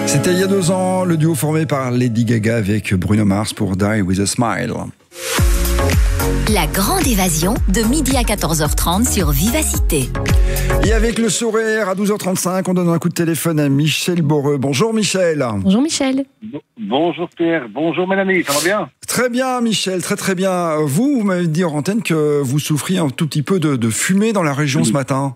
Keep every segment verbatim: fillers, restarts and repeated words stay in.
C'était il y a deux ans, le duo formé par Lady Gaga avec Bruno Mars pour Die With A Smile. La grande évasion de midi à quatorze heures trente sur Vivacité. Et avec le sourire à douze heures trente-cinq, on donne un coup de téléphone à Michel Boreux. Bonjour Michel. Bonjour Michel. Bonjour Pierre, bonjour Mélanie, ça va bien? Très bien Michel, très très bien. Vous, vous m'avez dit en antenne que vous souffriez un tout petit peu de, de fumée dans la région ce matin.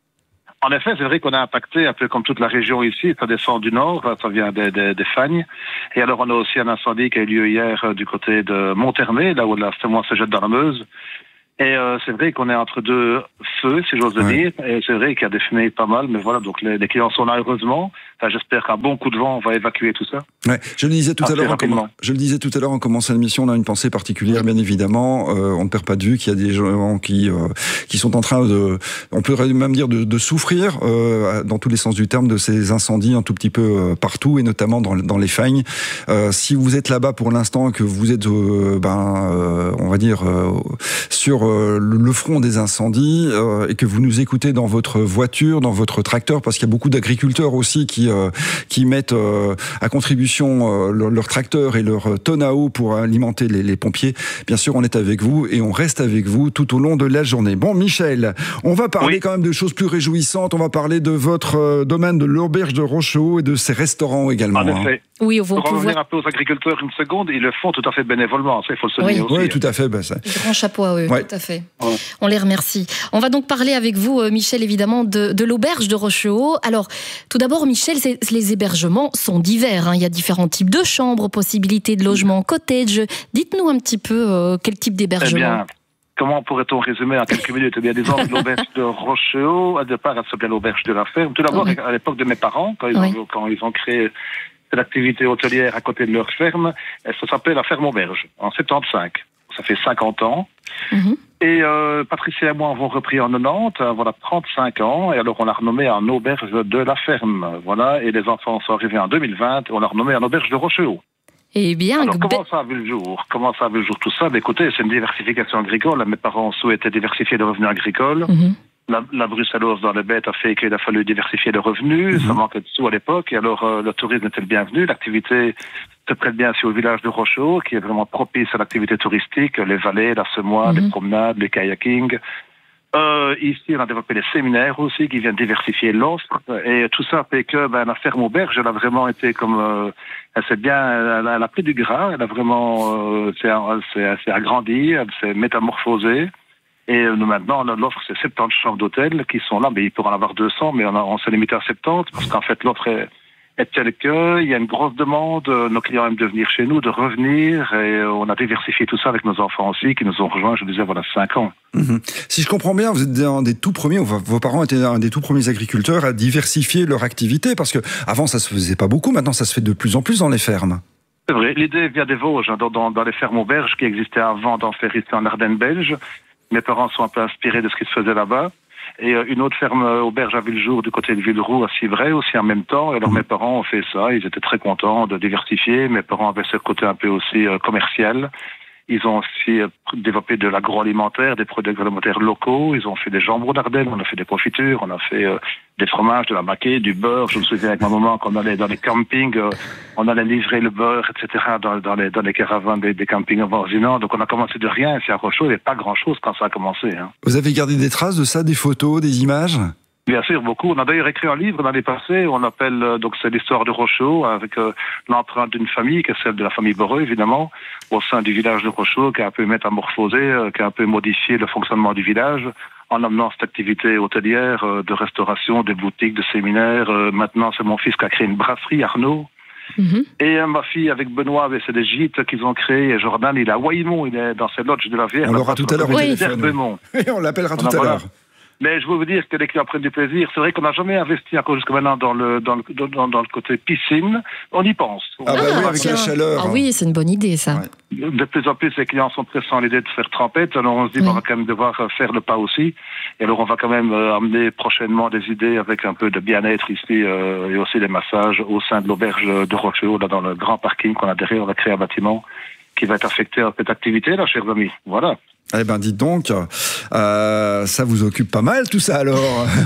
En effet, c'est vrai qu'on a impacté un peu comme toute la région ici, ça descend du nord, ça vient des, des, des Fagnes. Et alors on a aussi un incendie qui a eu lieu hier euh, du côté de Monthermé, là où la témoin se jette dans la Meuse. Et euh, c'est vrai qu'on est entre deux feux, si j'ose le ouais. dire. Et c'est vrai qu'il y a des fumées pas mal, mais voilà, donc les, les clients sont là heureusement. Enfin, j'espère qu'un bon coup de vent va évacuer tout ça. Ouais, je le disais tout Assez à l'heure. En rapidement. comm- je le disais tout à l'heure en commençant l'émission, on a une pensée particulière, bien évidemment. Euh, on ne perd pas de vue qu'il y a des gens qui euh, qui sont en train de, on pourrait même dire de, de souffrir euh, dans tous les sens du terme de ces incendies un tout petit peu euh, partout et notamment dans, dans les Fagnes. Euh, si vous êtes là-bas pour l'instant, que vous êtes, euh, ben, euh, on va dire euh, sur euh, le, le front des incendies euh, et que vous nous écoutez dans votre voiture, dans votre tracteur, parce qu'il y a beaucoup d'agriculteurs aussi qui euh, qui mettent euh, à contribution euh, leur, leur tracteur et leur tonne à eau pour alimenter les, les pompiers. Bien sûr, on est avec vous et on reste avec vous tout au long de la journée. Bon, Michel, on va parler Oui. quand même de choses plus réjouissantes. On va parler de votre euh, domaine de l'auberge de Rochehaut et de ses restaurants également. En hein. effet. Oui, on va Pour revenir pouvoir... un peu aux agriculteurs une seconde, ils le font tout à fait bénévolement, ça il faut le souligner Oui. aussi. Oui, tout à fait. Bah, ça... Grand chapeau à eux, Ouais. tout à fait. Ouais. On les remercie. On va donc parler avec vous, euh, Michel, évidemment, de, de l'auberge de Rochehaut. Alors, tout d'abord, Michel, c'est, les hébergements sont divers. Hein. Il y a différents types de chambres, possibilités de logement, cottage. Dites-nous un petit peu euh, quel type Eh d'hébergement. bien, comment pourrait-on résumer en quelques minutes? Eh bien, disons que l'auberge de Rochehaut, à départ, elle s'appelait l'auberge de la ferme. Tout d'abord, Oui. à l'époque de mes parents, quand ils, Oui. ont, quand ils ont créé cette activité hôtelière à côté de leur ferme, elle ça s'appelait la ferme auberge, en soixante-quinze. Ça fait cinquante ans. Mhm. Et euh, Patricia et moi avons repris en quatre-vingt-dix, euh, voilà, trente-cinq ans, et alors on l'a renommé en auberge de la ferme, voilà, et les enfants sont arrivés en deux mille vingt, et on l'a renommé en auberge de Rochehaut. Eh bien, Alors, be- comment ça a vu le jour? Comment ça a vu le jour tout ça? Ben, écoutez, c'est une diversification agricole. Mes parents souhaitaient diversifier les revenus agricoles. Mhm. La, la brucellose dans les bêtes a fait qu'il a fallu diversifier les revenus. Mhm. Ça manquait de sous à l'époque. Et alors, euh, le tourisme était le bienvenu. L'activité se prête bien sur le village de Rochehaut, qui est vraiment propice à l'activité touristique. Les vallées, la semoie, Mhm. les promenades, les kayaking. Euh, ici, on a développé des séminaires aussi qui viennent diversifier l'offre. Et tout ça fait que ben, la ferme auberge, elle a vraiment été comme... Euh, elle s'est bien... Elle a, elle a pris du gras. Elle a vraiment... Euh, c'est, c'est, elle s'est agrandie. Elle s'est métamorphosée. Et euh, nous, maintenant, on a l'offre, c'est soixante-dix chambres d'hôtel qui sont là. Mais il pourra en avoir deux cents, mais on, a, on s'est limité à soixante-dix parce qu'en fait, l'offre est... est telle qu'il y a une grosse demande, nos clients aiment de venir chez nous, de revenir, et on a diversifié tout ça avec nos enfants aussi, qui nous ont rejoints, je disais, voilà, cinq ans. Mhm. Si je comprends bien, vous êtes un des tout premiers, enfin, vos parents étaient un des tout premiers agriculteurs à diversifier leur activité, parce que avant ça se faisait pas beaucoup, maintenant ça se fait de plus en plus dans les fermes. C'est vrai, l'idée vient des Vosges, hein, dans, dans, dans les fermes auberges qui existaient avant d'en faire ici en Ardennes belge. Mes parents sont un peu inspirés de ce qui se faisait là-bas. Et euh, une autre ferme euh, auberge a vu le jour du côté de Villeroux à Civray aussi en même temps. Et alors mes parents ont fait ça, ils étaient très contents de diversifier. Mes parents avaient ce côté un peu aussi euh, commercial. Ils ont aussi euh, développé de l'agroalimentaire, des produits agroalimentaires locaux. Ils ont fait des jambons d'Ardenne, on a fait des confitures, on a fait euh, des fromages, de la maquée, du beurre. Je me souviens avec ma maman quand on allait dans les campings, euh, on allait livrer le beurre, et cetera dans, dans, les, dans les caravanes des, des campings avoisinants. Donc on a commencé de rien. C'est à Rochehaut, il n'y avait pas grand-chose quand ça a commencé. Hein. Vous avez gardé des traces de ça, des photos, des images ? Bien sûr, beaucoup. On a d'ailleurs écrit un livre l'année passée. On appelle euh, donc c'est l'histoire de Rochehaut avec euh, l'empreinte d'une famille, qui est celle de la famille Boreux évidemment, au sein du village de Rochehaut, qui a un peu métamorphosé, euh, qui a un peu modifié le fonctionnement du village en amenant cette activité hôtelière, euh, de restauration, de boutiques, de séminaires. Euh, maintenant, c'est mon fils qui a créé une brasserie, Arnaud. Mhm. Et euh, ma fille avec Benoît, c'est des gîtes qu'ils ont créés. Et Jordan, il est à Waimont, il est dans ses lodges de la Vière. On l'aura tout à l'heure au Oui. téléphone. Et on l'appellera tout à Voilà. l'heure. Mais je veux vous dire que les clients prennent du plaisir. C'est vrai qu'on n'a jamais investi encore jusqu'à maintenant dans le, dans le, dans, dans le côté piscine. On y pense. Ah bah oui, avec tiens. la chaleur. Ah oui, c'est une bonne idée, ça. Ouais. De plus en plus, les clients sont pressants à l'idée de faire trempette. Alors on se dit, Oui. bon, on va quand même devoir faire le pas aussi. Et alors on va quand même euh, amener prochainement des idées avec un peu de bien-être ici euh, et aussi des massages au sein de l'auberge de Rochehaut, là dans le grand parking qu'on a derrière. On va créer un bâtiment qui va être affecté à cette activité, là, chers amis. Voilà. Eh ben, dites donc, euh, ça vous occupe pas mal tout ça alors.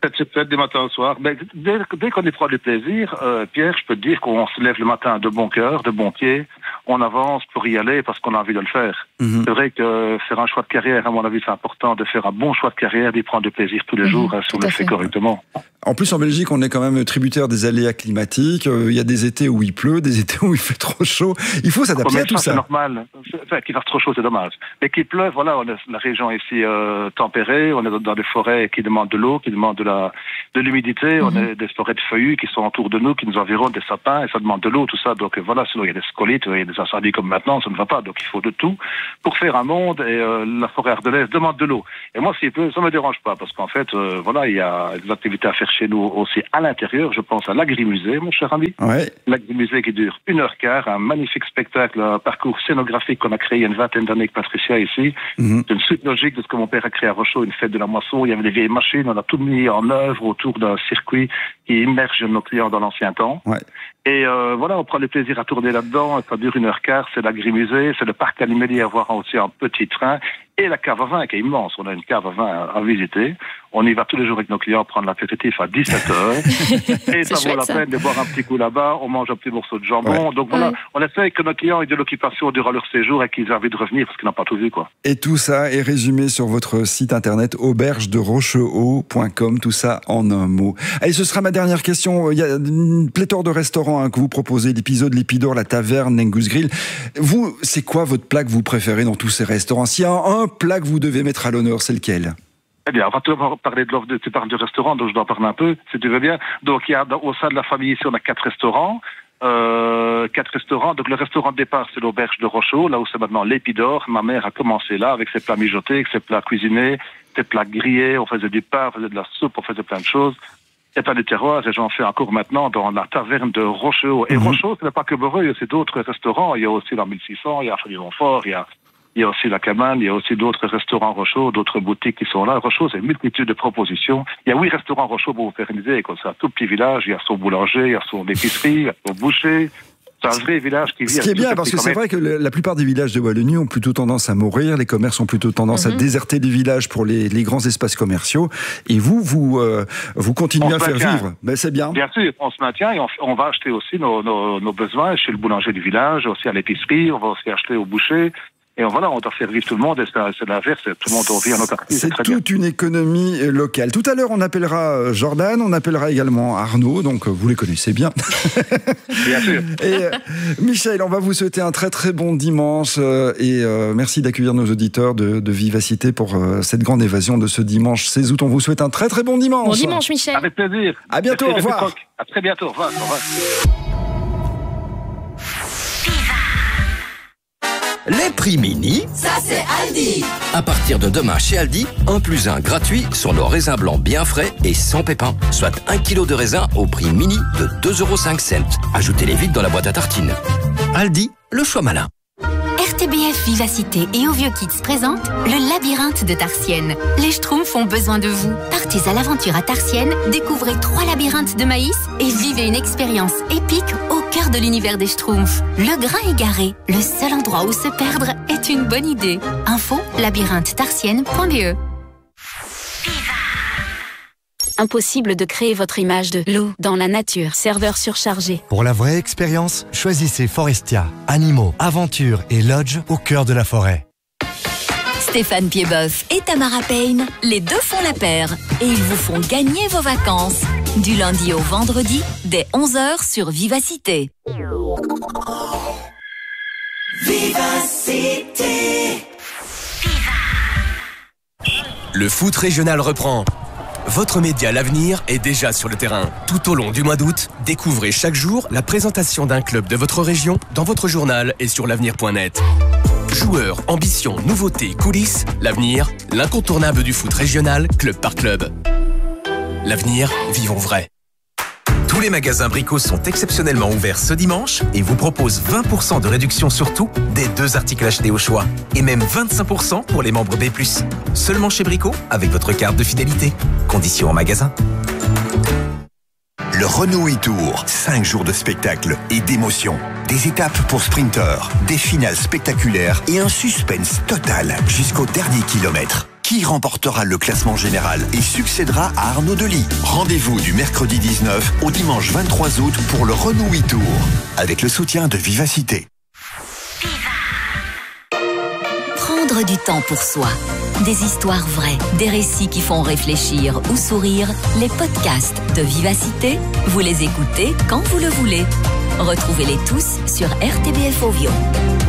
C'est peut-être des matins au soir. Mais dès, dès qu'on y prend du plaisir, euh, Pierre, je peux te dire qu'on se lève le matin de bon cœur, de bon pied. On avance pour y aller parce qu'on a envie de le faire. Mm-hmm. C'est vrai que faire un choix de carrière, à mon avis, c'est important de faire un bon choix de carrière, d'y prendre du plaisir tous les mm-hmm. jours, hein, si on le fait correctement. En plus, en Belgique, on est quand même tributaire des aléas climatiques. Il y a des étés où il pleut, des étés où il fait trop chaud. Il faut s'adapter à tout ça. C'est normal. Enfin, qu'il fasse trop chaud, c'est dommage. Mais qu'il pleuve, voilà, on a la région ici euh, tempérée, on est dans des forêts qui demandent de l'eau, qui demandent de la de l'humidité, mm-hmm. on a des forêts de feuillus qui sont autour de nous, qui nous environnent, des sapins, et ça demande de l'eau, tout ça. Donc voilà, sinon il y a des scolites, il y a des incendies comme maintenant, ça ne va pas. Donc il faut de tout pour faire un monde, et euh, la forêt ardelaise demande de l'eau. Et moi, s'il pleut, ça me dérange pas, parce qu'en fait, euh, voilà, il y a des activités à faire chez nous aussi à l'intérieur. Je pense à l'agrimusée, mon cher ami. Ouais. L'agrimusée qui dure une heure quart, un magnifique spectacle, un parcours scénographique qu'on a créé il y a une vingtaine d'années avec Patricia ici. Mm-hmm. C'est une suite logique de ce que mon père a créé à Rocheau, une fête de la moisson. Il y avait des vieilles machines, on a tout mis en œuvre autour d'un circuit qui immerge nos clients dans l'ancien temps. Ouais. Et euh, voilà, on prend le plaisir à tourner là-dedans. Ça dure une heure quart. C'est l'agrimusée, c'est le parc animalier à voir aussi en petit train. Et la cave à vin qui est immense. On a une cave à vin à visiter. On y va tous les jours avec nos clients prendre l'apéritif à dix-sept heures. Et ça vaut la ça. peine de boire un petit coup là-bas. On mange un petit morceau de jambon. Ouais. Donc voilà, ouais. on essaie que nos clients aient de l'occupation durant leur séjour et qu'ils aient envie de revenir parce qu'ils n'ont pas tout vu, quoi. Et tout ça est résumé sur votre site internet auberge de rochehaut point com. Tout ça en un mot. Allez, ce sera ma dernière question. Il y a une pléthore de restaurants hein, que vous proposez. L'épisode, l'Épidore, la Taverne, Nengus Grill. Vous, c'est quoi votre plat que vous préférez dans tous ces restaurants? S'il y a un plat que vous devez mettre à l'honneur, c'est lequel? Eh bien, on va te parler de l'offre de, tu parles du restaurant, donc je dois en parler un peu, si tu veux bien. Donc, il y a, au sein de la famille ici, on a quatre restaurants. Euh, quatre restaurants. Donc, le restaurant de départ, c'est l'auberge de Rochehaut, là où c'est maintenant l'Épidore. Ma mère a commencé là, avec ses plats mijotés, avec ses plats cuisinés, ses plats grillés. On faisait du pain, on faisait de la soupe, on faisait plein de choses. C'est un des terroirs, et j'en fais encore maintenant dans la taverne de Rochehaut. Et mm-hmm. Rochehaut, ce n'est pas que Boreux, il y a aussi d'autres restaurants. Il y a aussi dans mille six cents, il y a Chaillon-Fort, il y a Il y a aussi la Cabane, il y a aussi d'autres restaurants Rochehaut, d'autres boutiques qui sont là. Rochehaut, c'est une multitude de propositions. Il y a huit restaurants Rochehaut pour vous faire une idée. C'est un tout petit village. Il y a son boulanger, il y a son épicerie, il y a son boucher. C'est un vrai village qui vit. Ce qui est bien, parce que c'est vrai que la plupart des villages de Wallonie ont plutôt tendance à mourir. Les commerces ont plutôt tendance mm-hmm. à déserter des villages pour les, les grands espaces commerciaux. Et vous, vous, euh, vous continuez on à faire maintient. vivre. Ben, c'est bien. Bien sûr, on se maintient et on, on va acheter aussi nos, nos, nos besoins chez le boulanger du village, aussi à l'épicerie. On va aussi acheter au boucher. Et voilà, on doit faire vivre tout le monde, et c'est l'inverse, tout le monde doit vivre en autarcie. C'est, c'est toute bien. Une économie locale. Tout à l'heure, on appellera Jordan, on appellera également Arnaud, donc vous les connaissez bien. Bien sûr. Et euh, Michel, on va vous souhaiter un très très bon dimanche, euh, et euh, merci d'accueillir nos auditeurs de, de Vivacité pour euh, cette grande évasion de ce dimanche seize août. On vous souhaite un très très bon dimanche. Bon dimanche, Michel. Avec plaisir. À bientôt, merci, au revoir. À très bientôt, au revoir. Au revoir. Les prix mini, ça c'est Aldi. À partir de demain chez Aldi, un plus un gratuit sur nos raisins blancs bien frais et sans pépins. Soit un kilo de raisin au prix mini de deux euros cinq. Ajoutez-les vite dans la boîte à tartines. Aldi, le choix malin. R T B F Vivacité et Au Vieux Kids présentent le labyrinthe de Tarsienne. Les Schtroumpfs ont besoin de vous. Partez à l'aventure à Tarsienne, découvrez trois labyrinthes de maïs et vivez une expérience épique au cœur de l'univers des Schtroumpfs. Le grain égaré, le seul endroit où se perdre est une bonne idée. Info labyrinthe tarsienne point b e. Impossible de créer votre image de l'eau dans la nature. Serveur surchargé. Pour la vraie expérience, choisissez Forestia. Animaux, aventures et lodge au cœur de la forêt. Stéphane Piedboeuf et Tamara Payne, les deux font la paire. Et ils vous font gagner vos vacances. Du lundi au vendredi, dès onze heures sur Vivacité. Vivacité. Le foot régional reprend. Votre média L'Avenir est déjà sur le terrain. Tout au long du mois d'août, découvrez chaque jour la présentation d'un club de votre région dans votre journal et sur l'avenir point net. Joueurs, ambitions, nouveautés, coulisses, L'Avenir, l'incontournable du foot régional, club par club. L'Avenir, vivons vrai. Tous les magasins Brico sont exceptionnellement ouverts ce dimanche et vous proposent vingt pour cent de réduction sur tout, des deux articles achetés au choix. Et même vingt-cinq pour cent pour les membres B plus. Seulement chez Brico, avec votre carte de fidélité. Conditions en magasin. Le Renault e-Tour, cinq jours de spectacle et d'émotion. Des étapes pour sprinteurs, des finales spectaculaires et un suspense total jusqu'au dernier kilomètre. Qui remportera le classement général et succédera à Arnaud Delis? Rendez-vous du mercredi dix-neuf au dimanche vingt-trois août pour le Renault huit Tour, avec le soutien de Vivacité. Prendre du temps pour soi. Des histoires vraies, des récits qui font réfléchir ou sourire. Les podcasts de Vivacité, vous les écoutez quand vous le voulez. Retrouvez-les tous sur R T B F Ovio.